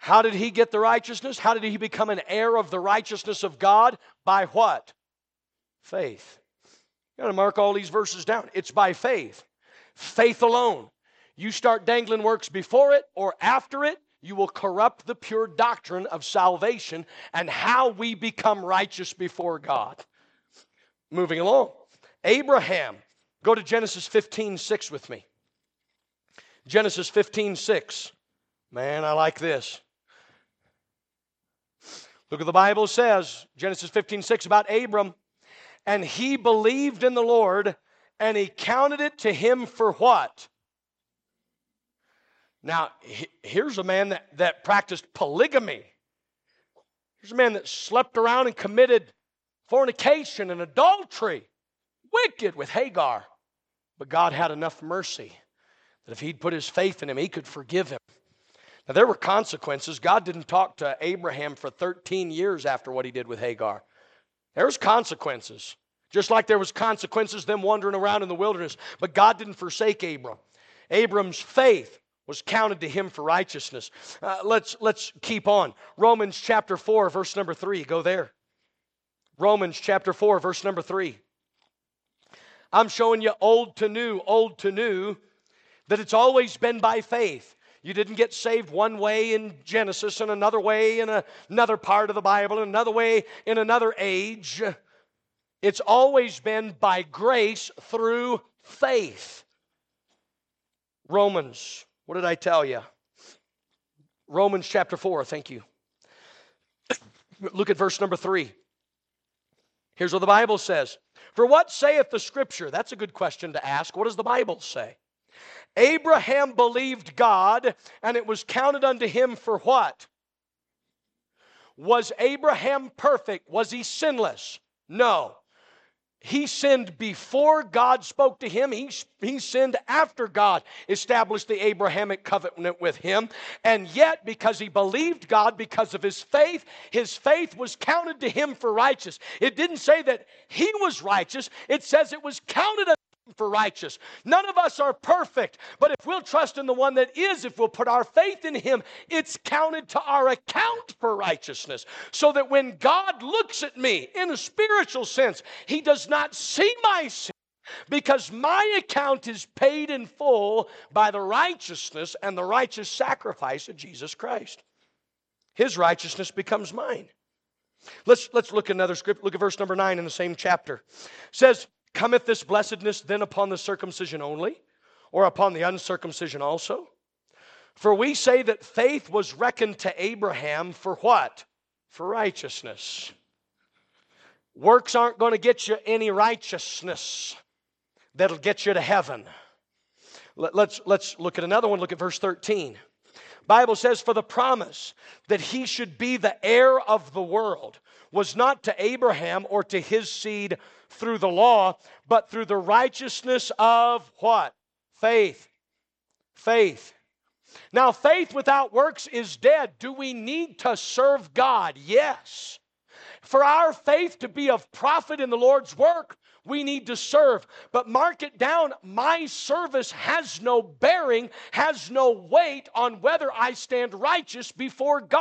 How did he get the righteousness? How did he become an heir of the righteousness of God? By what? Faith. You got to mark all these verses down. It's by faith. Faith alone. You start dangling works before it or after it, you will corrupt the pure doctrine of salvation and how we become righteous before God. Moving along. Abraham. Go to Genesis 15:6 with me. Genesis 15:6. Man, I like this. Look what the Bible says. Genesis 15:6 about Abram. And he believed in the Lord, and he counted it to him for what? Now, here's a man that practiced polygamy. Here's a man that slept around and committed fornication and adultery. Wicked with Hagar. But God had enough mercy that if he'd put his faith in him, he could forgive him. Now, there were consequences. God didn't talk to Abraham for 13 years after what he did with Hagar. There was consequences. Just like there was consequences them wandering around in the wilderness. But God didn't forsake Abram. Abram's faith was counted to him for righteousness. Let's keep on. Romans chapter 4, verse number 3. Go there. Romans chapter 4, verse number 3. I'm showing you old to new, that it's always been by faith. You didn't get saved one way in Genesis and another way in another part of the Bible and another way in another age. It's always been by grace through faith. Romans, what did I tell you? Romans chapter 4, thank you. Look at verse number 3. Here's what the Bible says. For what saith the Scripture? That's a good question to ask. What does the Bible say? Abraham believed God, and it was counted unto him for what? Was Abraham perfect? Was he sinless? No. He sinned before God spoke to him. He sinned after God established the Abrahamic covenant with him. And yet, because he believed God, because of his faith was counted to him for righteous. It didn't say that he was righteous. It says it was counted for righteous. None of us are perfect, but if we'll trust in the one that is, if we'll put our faith in him, it's counted to our account for righteousness. So that when God looks at me in a spiritual sense, he does not see my sin, because my account is paid in full by the righteousness and the righteous sacrifice of Jesus Christ. His righteousness becomes mine. Let's look at another script. Look at verse number 9 in the same chapter. It says, cometh this blessedness then upon the circumcision only, or upon the uncircumcision also? For we say that faith was reckoned to Abraham for what? For righteousness. Works aren't going to get you any righteousness that'll get you to heaven. Let's look at another one. Look at verse 13. Bible says, for the promise that he should be the heir of the world was not to Abraham or to his seed through the law, but through the righteousness of what? Faith. Faith. Now, faith without works is dead. Do we need to serve God? Yes. For our faith to be of profit in the Lord's work, we need to serve. But mark it down, my service has no bearing, has no weight on whether I stand righteous before God.